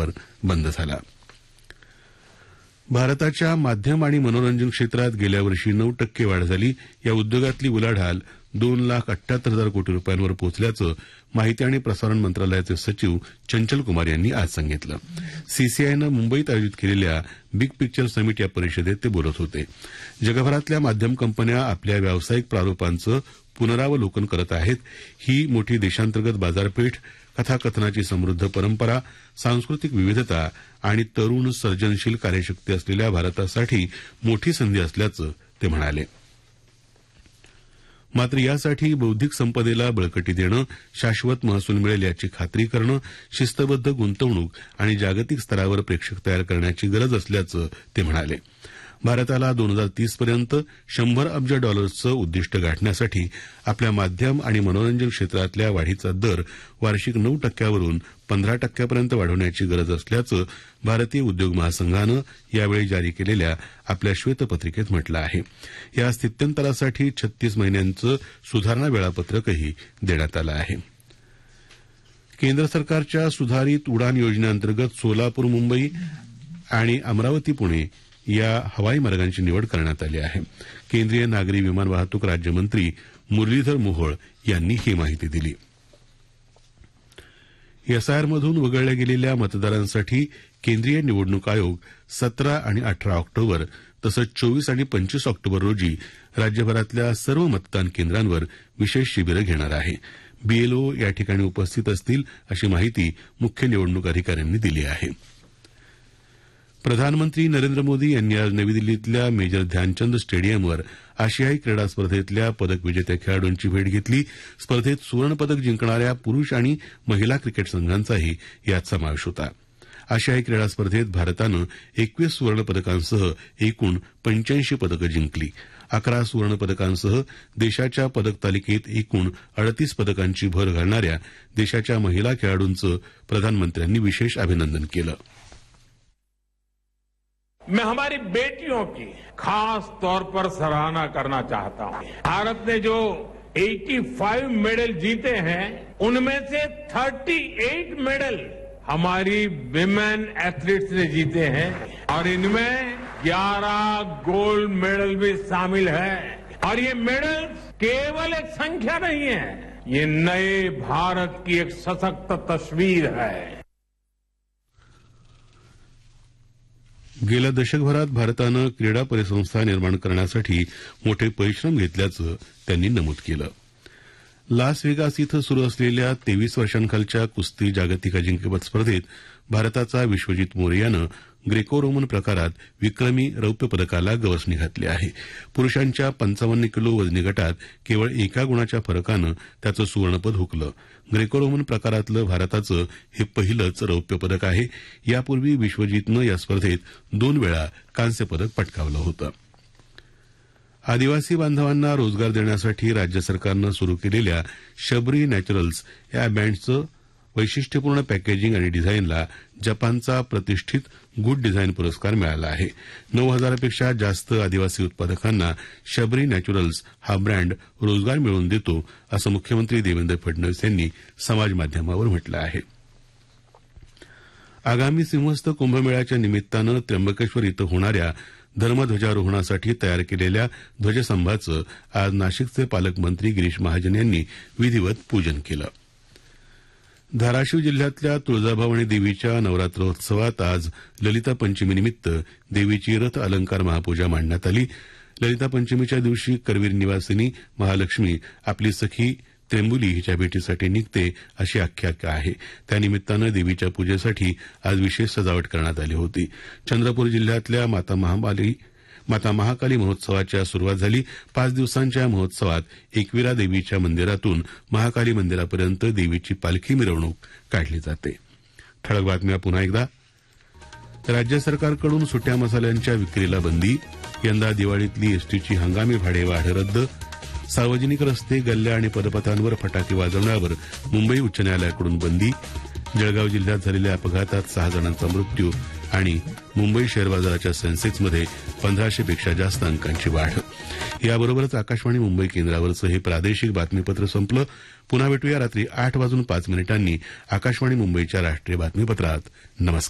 रुपयांवर बंद झाला. भारताच्या माध्यम आणि मनोरंजन क्षेत्रात गेल्या वर्षी 9% वाढ झाली. या उद्योगातली उलाढाल 2,78,000 कोटी रुपयांवर पोहोचल्याचं माहिती आणि प्रसारण मंत्रालयाचे सचिव चंचल कुमार यांनी आज सांगितलं. सीसीआयनं मुंबईत आयोजित केलेल्या बिग पिक्चर समिट या परिषदेत ते बोलत होते. जगभरातल्या माध्यम कंपन्या आपल्या व्यावसायिक प्रारूपांचं पुनरावलोकन करत आहेत. ही मोठी देशांतर्गत बाजारपेठ, कथाकथनाची समृद्ध परंपरा, सांस्कृतिक विविधता आणि तरुण सर्जनशील कार्यशक्ती असलेल्या भारतासाठी मोठी संधी असल्याचं ते म्हणाले. मात्र यासाठी बौद्धिक संपदेला बळकटी देणं, शाश्वत महसूल मिळेल याची खात्री करणं, शिस्तबद्ध गुंतवणूक आणि जागतिक स्तरावर प्रेक्षक तयार करण्याची गरज असल्याचं ते म्हणाले. भारताला 2030 पर्यंत $100 अब्ज उद्दिष्ट गाठण्यासाठी आपल्या माध्यम आणि मनोरंजन क्षेत्रातल्या वाढीचा दर वार्षिक 9%वरून 15%पर्यंत वाढवण्याची गरज असल्याचं भारतीय उद्योग महासंघानं यावेळी जारी केलेल्या आपल्या श्वेतपत्रिकेत म्हटलं आहे. या स्थित्यंतरासाठी 36 महिन्यांचं सुधारणा वेळापत्रकही देण्यात आलं आहे. केंद्र सरकारच्या सुधारित उडान योजनेअंतर्गत सोलापूर मुंबई आणि अमरावती पुणे या हवाई मार्गांची निवड करण्यात आली आहे. केंद्रीय नागरी विमान वाहतूक राज्यमंत्री मुरलीधर मोहोळ यांनी ही माहिती दिली. एसआयआरमधून वगळल्या गेलेल्या मतदारांसाठी केंद्रीय निवडणूक आयोग 17 आणि 18 ऑक्टोबर तसंच 24 आणि 25 ऑक्टोबर रोजी राज्यभरातल्या सर्व मतदान केंद्रांवर विशेष शिबिरं घेणार आहे. बीएलओ या ठिकाणी उपस्थित असतील अशी माहिती मुख्य निवडणूक अधिकाऱ्यांनी दिली आहे. प्रधानमंत्री नरेंद्र मोदी यांनी आज नवी दिल्लीतल्या मेजर ध्यानचंद स्टेडियमवर आशियाई क्रीडा स्पर्धेतल्या पदक विजेत्या खेळाडूंची भेट घेतली. स्पर्धेत सुवर्णपदक जिंकणाऱ्या पुरुष आणि महिला क्रिकेट संघांचाही यात समावेश होता. आशियाई क्रीडा स्पर्धेत भारतानं 21 सुवर्णपदकांसह एकूण 85 पदकं जिंकली. 11 सुवर्णपदकांसह देशाच्या पदक तालिकेत एकूण 38 पदकांची भर घालणाऱ्या देशाच्या महिला खेळाडूंचं प्रधानमंत्र्यांनी विशेष अभिनंदन केलं. मैं हमारी बेटियों की खास तौर पर सराहना करना चाहता हूं. भारत ने जो 85 मेडल जीते हैं उनमें से 38 मेडल हमारी विमेन एथलीट्स ने जीते हैं और इनमें 11 गोल्ड मेडल भी शामिल है. और ये मेडल केवल एक संख्या नहीं है, ये नए भारत की एक सशक्त तस्वीर है. गेल्या दशकभरात भारतानं क्रीडा परिसंस्था निर्माण करण्यासाठी मोठे परिश्रम घेतल्याचं त्यांनी नमूद केलं. लास व्हेगास इथं सुरू असलेल्या 23 वर्षांखालच्या कुस्ती जागतिक अजिंक्यपद स्पर्धेत भारताचा विश्वजित मोरे यानं ग्रेको रोमन प्रकारात विक्रमी रौप्य पदकाला गवसणी घातली आहे. पुरुषांच्या 55 किलो वजनी गटात केवळ एका गुणाच्या फरकानं त्याचं सुवर्णपद हुकलं. ग्रेको रोमन प्रकारातलं भारताचं हे पहिलंच रौप्य पदक आहे. यापूर्वी विश्वजितनं या स्पर्धेत 2 वेळा कांस्य पदक पटकावलं होतं. आदिवासी बांधवांना रोजगार देण्यासाठी राज्य सरकारनं सुरू केलेल्या शबरी नॅचरल्स या बँडचं वैशिष्ट्यपूर्ण पॅकेजिंग आणि डिझाईनला जपानचा प्रतिष्ठित गुड डिझाईन पुरस्कार मिळाला आहे. 9,000पेक्षा जास्त आदिवासी उत्पादकांना शबरी नॅचरल्स हा ब्रँड रोजगार मिळवून देतो असं मुख्यमंत्री देवेंद्र फडणवीस यांनी समाजमाध्यमावर म्हटलं आहे. आगामी सिंहस्थ कुंभमेळ्याच्या निमित्तानं त्र्यंबकेश्वर इथं होणाऱ्या धर्मध्वजारोहणासाठी तयार केलेल्या ध्वजस्तंभाचं आज नाशिकचे पालकमंत्री गिरीश महाजन यांनी विधिवत पूजन केलं. धाराशिव जिल्ह्यातल्या तुळजाभवानी देवीच्या नवरात्रोत्सवात आज ललिता पंचमीनिमित्त देवीची रथ अलंकार महापूजा मांडण्यात आली. ललिता पंचमीच्या दिवशी करवीर निवासिनी महालक्ष्मी आपली सखी त्रेंबुली हिच्या भेटीसाठी निघते अशी आख्यायिका आहे. त्यानिमित्तानं देवीच्या पूजेसाठी आज विशेष सजावट करण्यात आली होती. चंद्रपूर जिल्ह्यातल्या माता महाकाली महोत्सवाच्या सुरुवात झाली. 5 दिवसांच्या महोत्सवात एकविरा देवीच्या मंदिरातून महाकाली मंदिरापर्यंत देवीची पालखी मिरवणूक काढली जाते. ठळक बातम्या पुन्हा एकदा. राज्य सरकारकडून सुट्या मसाल्यांच्या विक्रीला बंदी. यंदा दिवाळीतली एसटीची हंगामी भाडेवाढ रद्द. सार्वजनिक रस्ते, गल्ल्या आणि पदपथांवर फटाके वाजवण्यावर मुंबई उच्च न्यायालयाकडून बंदी. जळगाव जिल्ह्यात झालेल्या अपघातात 6 जणांचा मृत्यू आणि मुंबई शेअर बाजाराच्या सेन्सेक्समध्ये 1500पेक्षा जास्त अंकांची वाढ. याबरोबरच आकाशवाणी मुंबई केंद्रावरचं हे प्रादेशिक बातमीपत्र संपलं. पुन्हा भेटूया रात्री 8:05 आकाशवाणी मुंबईच्या राष्ट्रीय बातमीपत्रात. नमस्कार.